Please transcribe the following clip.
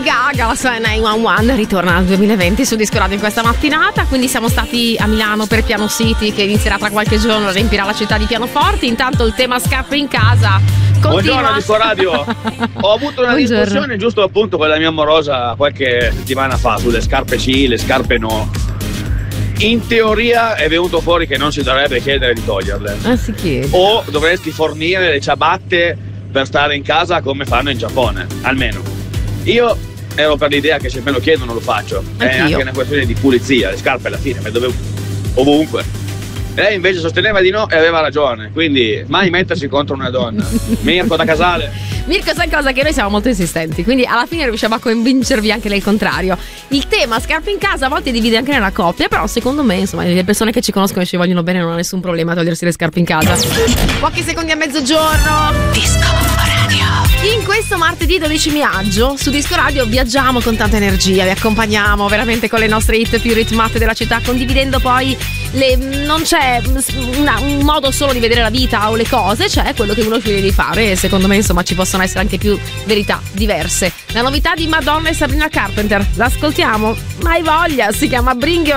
Gaga, la sua 911 ritorna nel 2020 su Disco Radio in questa mattinata. Quindi siamo stati a Milano per Piano City, che inizierà tra qualche giorno, riempirà la città di pianoforti. Intanto il tema scarpe in casa continua. Buongiorno Disco Radio. Ho avuto una discussione giusto appunto con la mia amorosa qualche settimana fa sulle scarpe sì, le scarpe no. In teoria è venuto fuori che non si dovrebbe chiedere di toglierle. Si chiede. O dovresti fornire le ciabatte per stare in casa come fanno in Giappone, almeno. Io ero per l'idea che se me lo chiedono lo faccio. È anche una questione di pulizia, le scarpe alla fine, ovunque. Lei invece sosteneva di no e aveva ragione, quindi mai mettersi contro una donna. Mirko da Casale. Mirko, sai cosa? Che noi siamo molto insistenti, quindi alla fine riusciamo a convincervi anche nel contrario. Il tema scarpe in casa a volte divide anche nella coppia, però secondo me, insomma, le persone che ci conoscono e ci vogliono bene non ha nessun problema a togliersi le scarpe in casa. Pochi secondi a mezzogiorno. Disco Radio. In questo martedì 12 maggio su Disco Radio viaggiamo con tanta energia, vi accompagniamo veramente con le nostre hit più ritmate della città, condividendo poi non c'è un modo solo di vedere la vita o le cose, c'è quello che uno sceglie di fare, e secondo me insomma ci possono essere anche più verità diverse. La novità di Madonna e Sabrina Carpenter, l'ascoltiamo? Mai voglia, si chiama Bring Your